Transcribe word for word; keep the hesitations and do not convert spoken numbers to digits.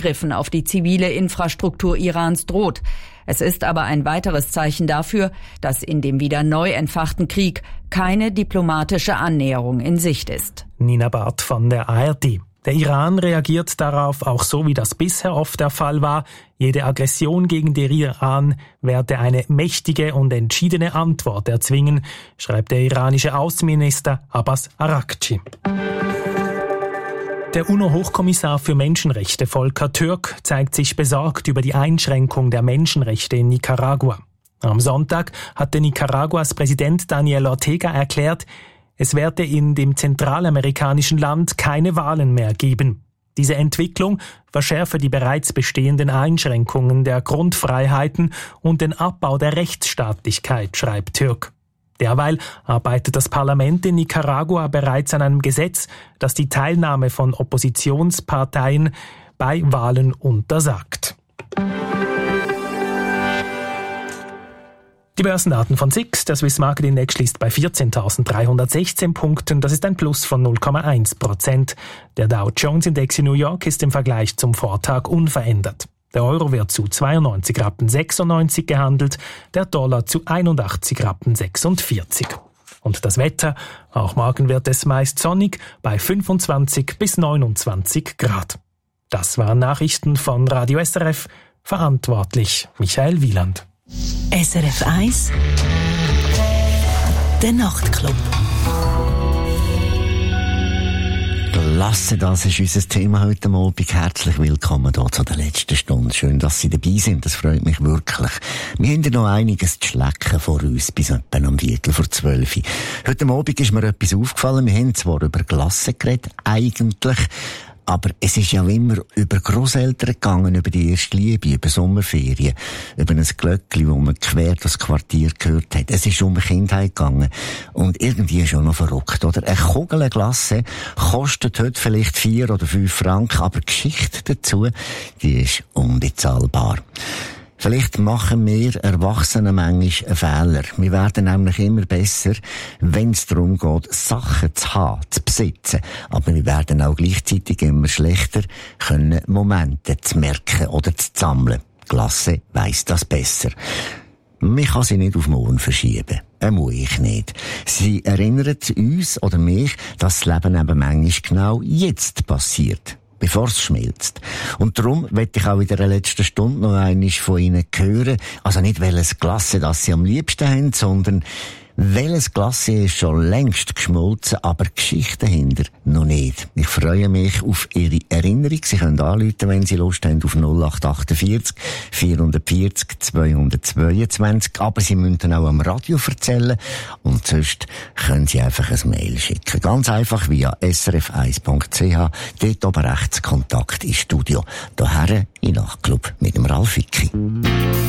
Angriffen auf die zivile Infrastruktur Irans droht. Es ist aber ein weiteres Zeichen dafür, dass in dem wieder neu entfachten Krieg keine diplomatische Annäherung in Sicht ist. Nina Barth von der A R D. Der Iran reagiert darauf auch so, wie das bisher oft der Fall war. Jede Aggression gegen den Iran werde eine mächtige und entschiedene Antwort erzwingen, schreibt der iranische Außenminister Abbas Araghchi. Der UNO-Hochkommissar für Menschenrechte Volker Türk zeigt sich besorgt über die Einschränkung der Menschenrechte in Nicaragua. Am Sonntag hatte Nicaraguas Präsident Daniel Ortega erklärt, es werde in dem zentralamerikanischen Land keine Wahlen mehr geben. Diese Entwicklung verschärfe die bereits bestehenden Einschränkungen der Grundfreiheiten und den Abbau der Rechtsstaatlichkeit, schreibt Türk. Derweil arbeitet das Parlament in Nicaragua bereits an einem Gesetz, das die Teilnahme von Oppositionsparteien bei Wahlen untersagt. Die Börsendaten von S I X, der Swiss Market Index schließt bei vierzehntausenddreihundertsechzehn Punkten, das ist ein Plus von null Komma eins Prozent. Der Dow Jones Index in New York ist im Vergleich zum Vortag unverändert. Der Euro wird zu zweiundneunzig Rappen sechsundneunzig gehandelt, der Dollar zu einundachtzig Rappen sechsundvierzig. Und das Wetter, auch morgen wird es meist sonnig bei fünfundzwanzig bis neunundzwanzig Grad. Das waren Nachrichten von Radio S R F, verantwortlich Michael Wieland. S R F eins Der Nachtclub. Klasse, das ist unser Thema heute Abend. Herzlich willkommen hier zu der letzten Stunde. Schön, dass Sie dabei sind, das freut mich wirklich. Wir haben ja noch einiges zu schlecken vor uns, bis etwa am Viertel vor zwölf. Heute Abend ist mir etwas aufgefallen. Wir haben zwar über Glasse geredet, eigentlich, aber es ist ja immer über Grosseltern gegangen, über die erste Liebe, über Sommerferien, über ein Glöckli, wo man quer das Quartier gehört hat. Es ist um die Kindheit gegangen. Und irgendwie schon noch verrückt, oder? Eine Kugel Glasse kostet heute vielleicht vier oder fünf Franken, aber die Geschichte dazu, die ist unbezahlbar. Vielleicht machen wir Erwachsene manchmal einen Fehler. Wir werden nämlich immer besser, wenn es darum geht, Sachen zu haben, zu besitzen. Aber wir werden auch gleichzeitig immer schlechter, können Momente zu merken oder zu sammeln. Die Klasse weiss das besser. Man kann sie nicht auf morgen verschieben. Äh, muss ich nicht. Sie erinnert uns oder mich, dass das Leben eben manchmal genau jetzt passiert, bevor es schmilzt. Und darum möchte ich auch in der letzten Stunde noch einmal von Ihnen hören, also nicht welches Glasse, das Sie am liebsten haben, sondern welches Glasse ist schon längst geschmolzen, aber die Geschichte dahinter noch nicht. Ich freue mich auf Ihre Erinnerung. Sie können anrufen, wenn Sie Lust haben, auf null acht achtundvierzig vierhundertvierzig zweihundertzweiundzwanzig. Aber Sie müssen dann auch am Radio erzählen. Und sonst können Sie einfach ein Mail schicken. Ganz einfach via s r f eins punkt c h. Dort oben rechts Kontakt ins Studio. Daher in Nachtclub mit dem Ralf Icki.